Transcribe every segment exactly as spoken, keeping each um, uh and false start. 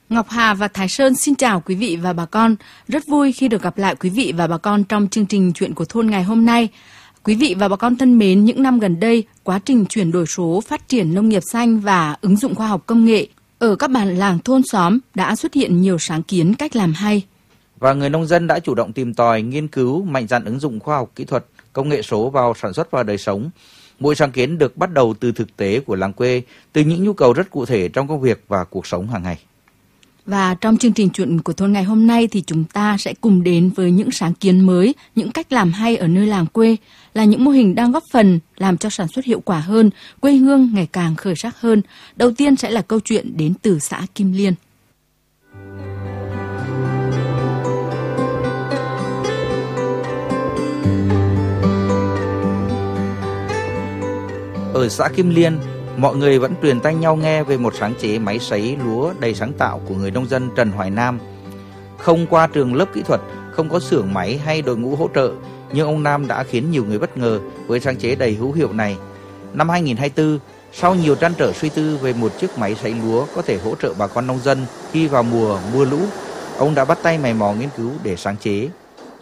Ngọc Hà và Thái Sơn xin chào quý vị và bà con. Rất vui khi được gặp lại quý vị và bà con trong chương trình Chuyện của thôn ngày hôm nay. Quý vị và bà con thân mến, những năm gần đây, quá trình chuyển đổi số, phát triển nông nghiệp xanh và ứng dụng khoa học công nghệ ở các bản làng thôn xóm đã xuất hiện nhiều sáng kiến cách làm hay. Và người nông dân đã chủ động tìm tòi, nghiên cứu, mạnh dạn ứng dụng khoa học kỹ thuật, công nghệ số vào sản xuất và đời sống. Mỗi sáng kiến được bắt đầu từ thực tế của làng quê, từ những nhu cầu rất cụ thể trong công việc và cuộc sống hàng ngày. Và trong chương trình Chuyện của thôn ngày hôm nay thì chúng ta sẽ cùng đến với những sáng kiến mới, những cách làm hay ở nơi làng quê, là những mô hình đang góp phần làm cho sản xuất hiệu quả hơn, quê hương ngày càng khởi sắc hơn. Đầu tiên sẽ là câu chuyện đến từ xã Kim Liên. Ở xã Kim Liên, mọi người vẫn truyền tai nhau nghe về một sáng chế máy sấy lúa đầy sáng tạo của người nông dân Trần Hoài Nam. Không qua trường lớp kỹ thuật, không có xưởng máy hay đội ngũ hỗ trợ, nhưng ông Nam đã khiến nhiều người bất ngờ với sáng chế đầy hữu hiệu này. Năm hai nghìn không trăm hai mươi tư, sau nhiều trăn trở suy tư về một chiếc máy sấy lúa có thể hỗ trợ bà con nông dân khi vào mùa mưa lũ, ông đã bắt tay mày mò nghiên cứu để sáng chế.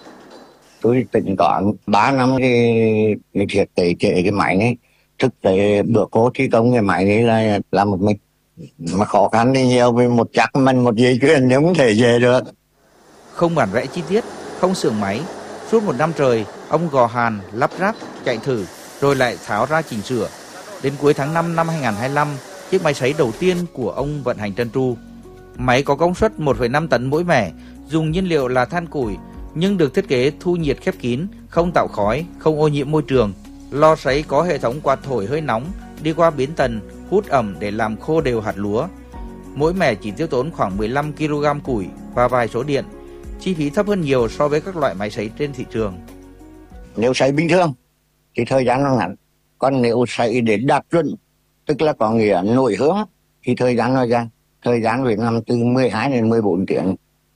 Tôi tính toán ba năm thì thiệt tế chế cái máy này. Thực tế bữa cô thi công cái máy đấy là làm một mình, mà khó khăn thì nhiều, vì một chắc mình một dây chuyền nếu không thể về được. Không bản vẽ chi tiết, không xưởng máy, suốt một năm trời ông gò hàn, lắp ráp, chạy thử rồi lại tháo ra chỉnh sửa. Đến cuối tháng năm năm hai nghìn không trăm hai mươi lăm, chiếc máy sấy đầu tiên của ông vận hành trơn tru. Máy có công suất một phẩy năm tấn mỗi mẻ, dùng nhiên liệu là than củi nhưng được thiết kế thu nhiệt khép kín, không tạo khói, không ô nhiễm môi trường. Lò sấy có hệ thống quạt thổi hơi nóng đi qua biến tần, hút ẩm để làm khô đều hạt lúa. Mỗi mẻ chỉ tiêu tốn khoảng mười lăm ki lô gam củi và vài số điện. Chi phí thấp hơn nhiều so với các loại máy sấy trên thị trường. Nếu sấy bình thường thì thời gian nó ngắn, còn nếu sấy để đạt chuẩn, tức là có nghĩa nổi hướng, thì thời gian nó dài. Thời gian phải nằm từ mười hai đến mười bốn tiếng.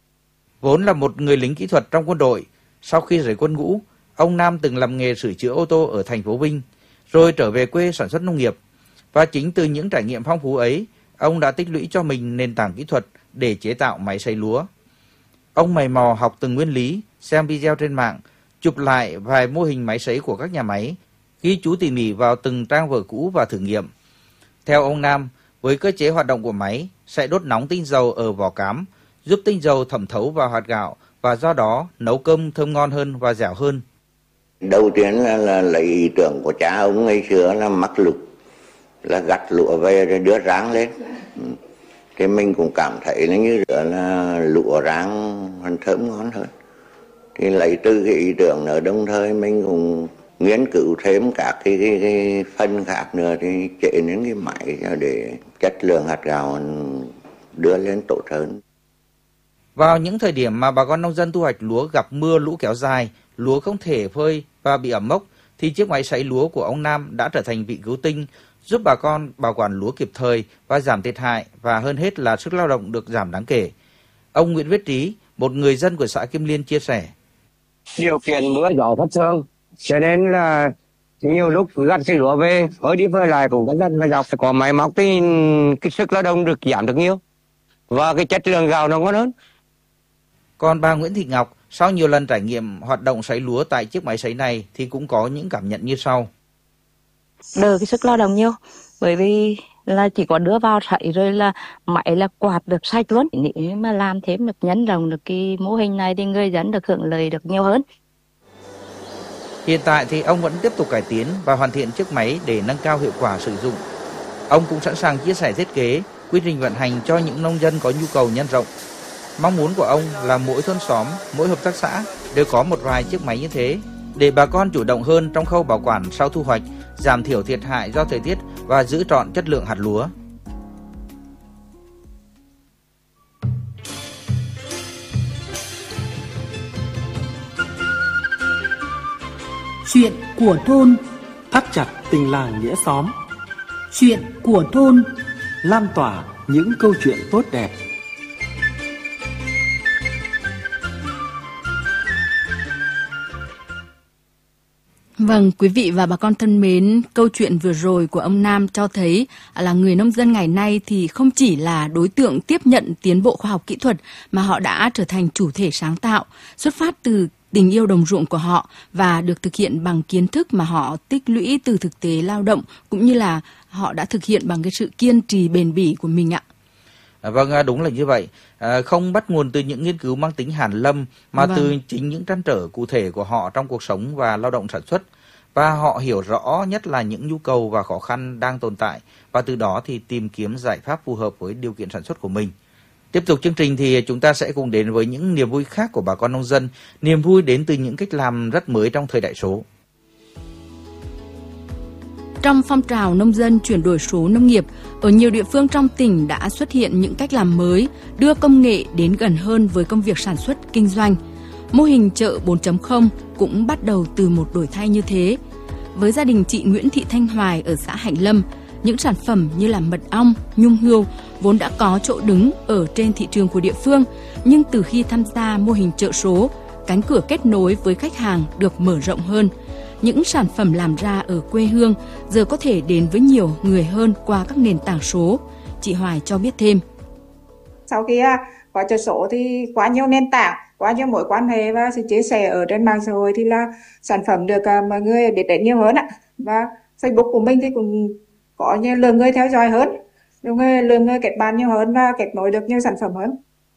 Vốn là một người lính kỹ thuật trong quân đội, sau khi rời quân ngũ, ông Nam từng làm nghề sửa chữa ô tô ở thành phố Vinh, rồi trở về quê sản xuất nông nghiệp. Và chính từ những trải nghiệm phong phú ấy, ông đã tích lũy cho mình nền tảng kỹ thuật để chế tạo máy sấy lúa. Ông mày mò học từng nguyên lý, xem video trên mạng, chụp lại vài mô hình máy sấy của các nhà máy, ghi chú tỉ mỉ vào từng trang vở cũ và thử nghiệm. Theo ông Nam, với cơ chế hoạt động của máy sẽ đốt nóng tinh dầu ở vỏ cám, giúp tinh dầu thẩm thấu vào hạt gạo và do đó nấu cơm thơm ngon hơn và dẻo hơn. Đầu tiên là, là lấy ý tưởng của cha ông ngày xưa là mắc lục, là gặt lụa về rồi đưa ráng lên. Thì mình cũng cảm thấy nó như là lụa ráng thơm ngon hơn. Thì lấy từ cái ý tưởng ở đồng thời mình cũng nghiên cứu thêm các cái, cái, cái phân khác nữa thì chế đến cái máy để chất lượng hạt gạo đưa lên tốt hơn. Vào những thời điểm mà bà con nông dân thu hoạch lúa gặp mưa lũ kéo dài, lúa không thể phơi và bị ẩm mốc, thì chiếc máy sấy lúa của ông Nam đã trở thành vị cứu tinh, giúp bà con bảo quản lúa kịp thời và giảm thiệt hại, và hơn hết là sức lao động được giảm đáng kể. Ông Nguyễn Viết Trí, một người dân của xã Kim Liên chia sẻ. Điều kiện mưa gió thất thường, cho nên là nhiều lúc gặt cái lúa về, phơi đi phơi lại cũng rất là dọc. Có máy móc thì cái sức lao động được giảm được nhiều, và cái chất lượng gạo nó ngon hơn. Còn bà Nguyễn Thị Ngọc, sau nhiều lần trải nghiệm hoạt động sấy lúa tại chiếc máy sấy này thì cũng có những cảm nhận như sau. Đỡ cái sức lao động nhiều, bởi vì là chỉ có đưa vào sấy rồi là máy là quạt được sạch luôn. Nếu mà làm thêm được, nhân rộng được cái mô hình này thì người dân được hưởng lợi được nhiều hơn. Hiện tại thì ông vẫn tiếp tục cải tiến và hoàn thiện chiếc máy để nâng cao hiệu quả sử dụng. Ông cũng sẵn sàng chia sẻ thiết kế, quy trình vận hành cho những nông dân có nhu cầu nhân rộng. Mong muốn của ông là mỗi thôn xóm, mỗi hợp tác xã đều có một vài chiếc máy như thế, để bà con chủ động hơn trong khâu bảo quản sau thu hoạch, giảm thiểu thiệt hại do thời tiết và giữ trọn chất lượng hạt lúa. Chuyện của thôn, thắt chặt tình làng nghĩa xóm. Chuyện của thôn, lan tỏa những câu chuyện tốt đẹp. Vâng, quý vị và bà con thân mến, câu chuyện vừa rồi của ông Nam cho thấy là người nông dân ngày nay thì không chỉ là đối tượng tiếp nhận tiến bộ khoa học kỹ thuật mà họ đã trở thành chủ thể sáng tạo, xuất phát từ tình yêu đồng ruộng của họ và được thực hiện bằng kiến thức mà họ tích lũy từ thực tế lao động cũng như là họ đã thực hiện bằng cái sự kiên trì bền bỉ của mình ạ. À, vâng, đúng là như vậy. À, không bắt nguồn từ những nghiên cứu mang tính hàn lâm mà vâng. từ chính những trăn trở cụ thể của họ trong cuộc sống và lao động sản xuất. Và họ hiểu rõ nhất là những nhu cầu và khó khăn đang tồn tại và từ đó thì tìm kiếm giải pháp phù hợp với điều kiện sản xuất của mình. Tiếp tục chương trình thì chúng ta sẽ cùng đến với những niềm vui khác của bà con nông dân, niềm vui đến từ những cách làm rất mới trong thời đại số. Trong phong trào nông dân chuyển đổi số nông nghiệp, ở nhiều địa phương trong tỉnh đã xuất hiện những cách làm mới, đưa công nghệ đến gần hơn với công việc sản xuất kinh doanh. Mô hình chợ bốn chấm không cũng bắt đầu từ một đổi thay như thế. Với gia đình chị Nguyễn Thị Thanh Hoài ở xã Hạnh Lâm, những sản phẩm như là mật ong, nhung hươu vốn đã có chỗ đứng ở trên thị trường của địa phương, nhưng từ khi tham gia mô hình chợ số, cánh cửa kết nối với khách hàng được mở rộng hơn. Những sản phẩm làm ra ở quê hương giờ có thể đến với nhiều người hơn qua các nền tảng số. Chị Hoài cho biết thêm. Sau khi có chợ số thì quá nhiều nền tảng, quá nhiều mối quan hệ và sự chia sẻ ở trên mạng xã hội thì là sản phẩm được mọi người biết đến nhiều hơn ạ. Và Facebook của mình thì cũng có nhiều lượng người theo dõi hơn, lượng người kết bạn nhiều hơn và kết nối được nhiều sản phẩm hơn.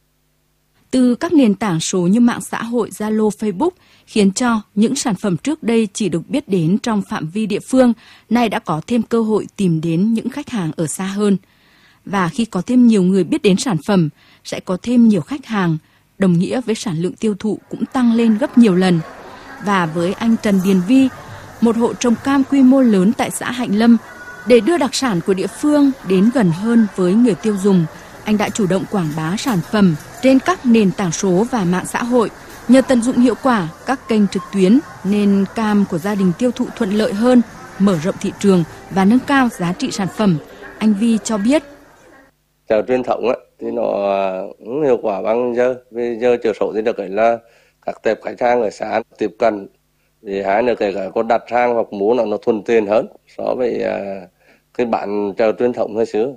Từ các nền tảng số như mạng xã hội, Zalo, Facebook khiến cho những sản phẩm trước đây chỉ được biết đến trong phạm vi địa phương, nay đã có thêm cơ hội tìm đến những khách hàng ở xa hơn. Và khi có thêm nhiều người biết đến sản phẩm, sẽ có thêm nhiều khách hàng, đồng nghĩa với sản lượng tiêu thụ cũng tăng lên gấp nhiều lần. Và với anh Trần Điền Vi, một hộ trồng cam quy mô lớn tại xã Hạnh Lâm, để đưa đặc sản của địa phương đến gần hơn với người tiêu dùng, anh đã chủ động quảng bá sản phẩm trên các nền tảng số và mạng xã hội. Nhờ tận dụng hiệu quả các kênh trực tuyến nên cam của gia đình tiêu thụ thuận lợi hơn, mở rộng thị trường và nâng cao giá trị sản phẩm. Anh Vi cho biết. Chợ truyền thống ấy, thì nó cũng hiệu quả bằng giờ. Vì giờ chợ số thì được cái là các tệp khách hàng ở xã tiếp cận. Thì hai nữa kể cả có đặt hàng hoặc muốn nó, nó thuận tiện hơn so với uh, cái bản chợ truyền thống hồi xưa.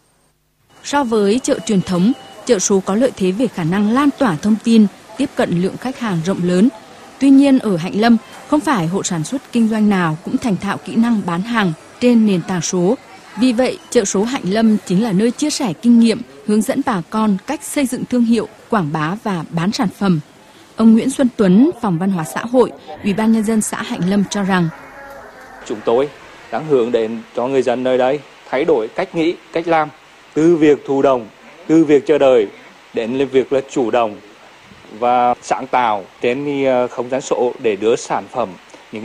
So với chợ truyền thống, chợ số có lợi thế về khả năng lan tỏa thông tin, tiếp cận lượng khách hàng rộng lớn. Tuy nhiên ở Hạnh Lâm, không phải hộ sản xuất kinh doanh nào cũng thành thạo kỹ năng bán hàng trên nền tảng số. Vì vậy, chợ số Hạnh Lâm chính là nơi chia sẻ kinh nghiệm, hướng dẫn bà con cách xây dựng thương hiệu, quảng bá và bán sản phẩm. Ông Nguyễn Xuân Tuấn, Phòng Văn hóa Xã hội, Ủy ban Nhân dân xã Hạnh Lâm cho rằng chúng tôi đang hướng đến cho người dân nơi đây thay đổi cách nghĩ, cách làm, từ việc thụ động, từ việc chờ đợi đến việc là chủ động và sáng tạo trên không gian số để đưa sản phẩm